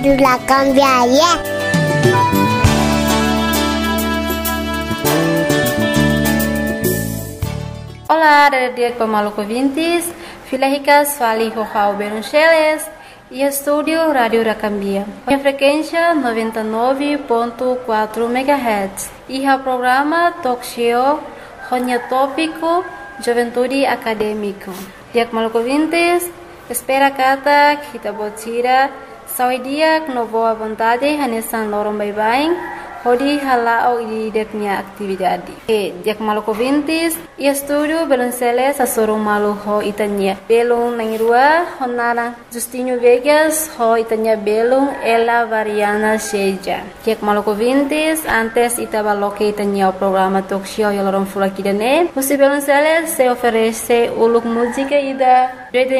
La cambiaria. Olá, dia pemalu ouvintes, Filahicas fali Rojao Beruncheles e estúdio Rádio Racambia. A frequência 99.4 MHz e o programa Talk Show Ronya Tópico Juventude Acadêmico. Dia pemalu ouvintes, espera kata kita botira saudia no boa vontade hanesan lorong bye-bye. Hodi halao ideknya atividade. Dia malu ouvintes, e estúdio Belunceles a sorum malu ho itanya. Belung nangirua honara Justinho Vegas ho itanya belung ela variana seja. Dia malu ouvintes, antes itabaloque itanya o programa talk show yalorom fulakidane. Você Belunceles se oferece uluk música ida